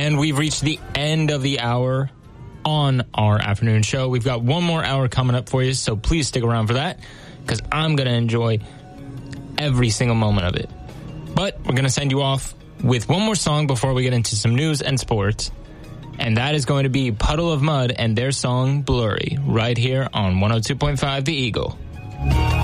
And we've reached the end of the hour on our afternoon show. We've got one more hour coming up for you, so please stick around for that, because I'm going to enjoy every single moment of it. But we're going to send you off with one more song before we get into some news and sports, and that is going to be Puddle of Mudd and their song Blurry, right here on 102.5 The Eagle.